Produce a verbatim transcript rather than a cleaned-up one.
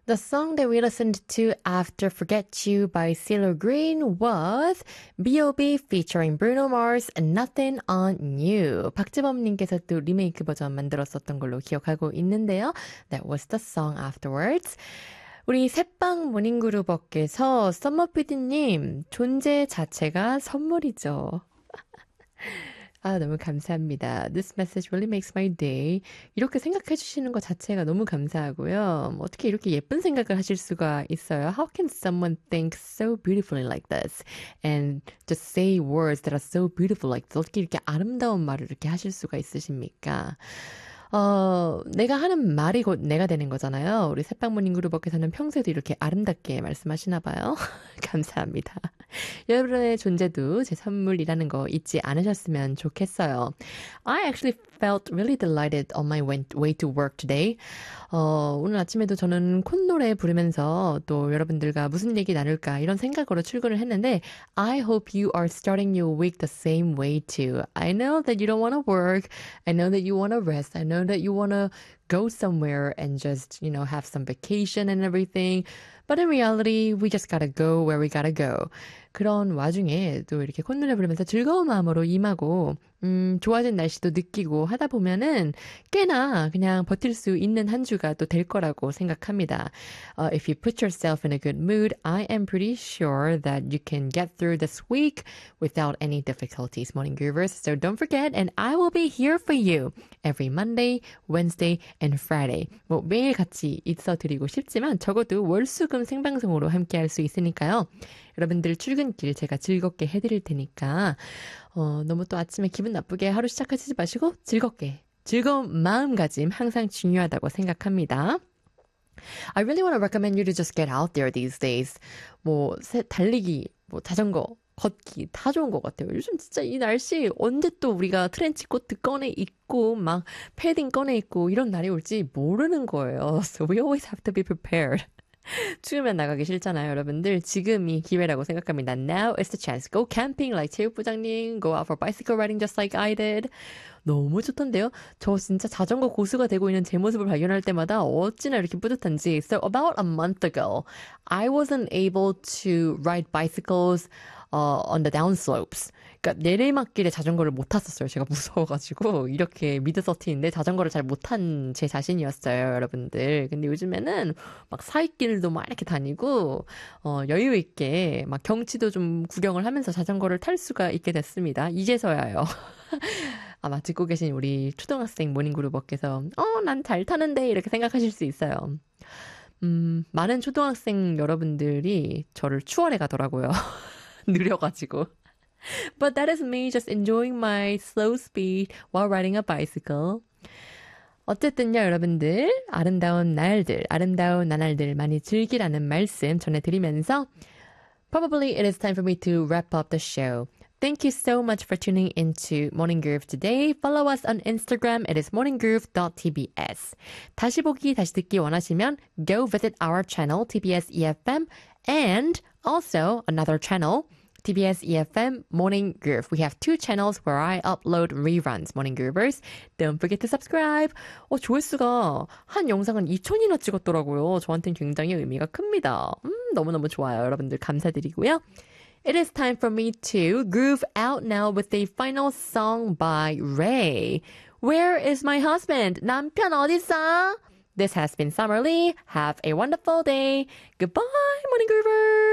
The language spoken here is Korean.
The song that we listened to after Forget You by CeeLo Green was B O B featuring Bruno Mars and Nothing on You. 박지범님께서 또 리메이크 버전 만들었었던 걸로 기억하고 있는데요. That was the song afterwards. 우리 새빵 모닝그룹업께서 썸머피디님 존재 자체가 선물이죠. 아, 너무 감사합니다. This message really makes my day. 이렇게 생각해 주시는 것 자체가 너무 감사하고요. 어떻게 이렇게 예쁜 생각을 하실 수가 있어요? How can someone think so beautifully like this? And just say words that are so beautiful like this? 어떻게 이렇게 아름다운 말을 이렇게 하실 수가 있으십니까? 어, 내가 하는 말이 곧 내가 되는 거잖아요. 우리 새빵모닝 그룹업께서는 평소에도 이렇게 아름답게 말씀하시나 봐요. 감사합니다. 여러분의 존재도 제 선물이라는 거 잊지 않으셨으면 좋겠어요. I actually felt really delighted on my way to work today. 어, 오늘 아침에도 저는 콧노래 부르면서 또 여러분들과 무슨 얘기 나눌까 이런 생각으로 출근을 했는데 I hope you are starting your week the same way too. I know that you don't want to work. I know that you want to rest. I know that you want to go somewhere and just, you know, have some vacation and everything. But in reality, we just gotta go where we gotta go. 그런 와중에 또 이렇게 콧노래 부르면서 즐거운 마음으로 임하고 음, 좋아진 날씨도 느끼고 하다 보면은 꽤나 그냥 버틸 수 있는 한 주가 또 될 거라고 생각합니다. Uh, if you put yourself in a good mood, I am pretty sure that you can get through this week without any difficulties, Morning Groovers. So don't forget, and I will be here for you every Monday, Wednesday, and Friday. 뭐 매일 같이 있어 드리고 싶지만 적어도 월수금 생방송으로 함께 할 수 있으니까요. 여러분들 출근길 제가 즐겁게 해드릴 테니까 어, 너무 또 아침에 기분 나쁘게 하루 시작하지 마시고 즐겁게 즐거운 마음가짐 항상 중요하다고 생각합니다. I really want to recommend you to just get out there these days. 뭐 새, 달리기, 뭐 자전거, 걷기 다 좋은 것 같아요. 요즘 진짜 이 날씨 언제 또 우리가 트렌치코트 꺼내 입고 막 패딩 꺼내 입고 이런 날이 올지 모르는 거예요. So we always have to be prepared. 추우면 나가기 싫잖아요, 여러분들. 지금이 기회라고 생각합니다. Now is the chance. Go camping like 체육부장님. Go out for bicycle riding just like I did. 너무 좋던데요? 저 진짜 자전거 고수가 되고 있는 제 모습을 발견할 때마다 어찌나 이렇게 뿌듯한지. So about a month ago, I wasn't able to ride bicycles uh, on the downslopes. 그러니까 내리막길에 자전거를 못 탔었어요. 제가 무서워가지고 이렇게 미드서티인데 자전거를 잘 못한 제 자신이었어요, 여러분들. 근데 요즘에는 막 사이길도 막 이렇게 다니고 어, 여유 있게 막 경치도 좀 구경을 하면서 자전거를 탈 수가 있게 됐습니다. 이제서야요. 아마 듣고 계신 우리 초등학생 모닝그룹업께서 어, 난 잘 타는데 이렇게 생각하실 수 있어요. 음, 많은 초등학생 여러분들이 저를 추월해 가더라고요. 느려가지고. But that is me just enjoying my slow speed while riding a bicycle. 어쨌든요, 여러분들 아름다운 날들, 아름다운 나날들 많이 즐기라는 말씀 전해드리면서 Probably it is time for me to wrap up the show. Thank you so much for tuning into Morning Groove today. Follow us on Instagram. It is morninggroove dot t b s. 다시 보기, 다시 듣기 원하시면 go visit our channel, T B S E F M, and also another channel, T B S E F M Morning Groove. We have two channels where I upload reruns, Morning Groovers. Don't forget to subscribe. 어, 조회수가 한 영상은 이천이나 찍었더라고요. 저한테는 굉장히 의미가 큽니다. 음, 너무너무 좋아요. 여러분들 감사드리고요. It is time for me to groove out now with the final song by Ray. Where is my husband? 남편 어딨어? This has been Summer Lee. Have a wonderful day. Goodbye, Morning Groovers.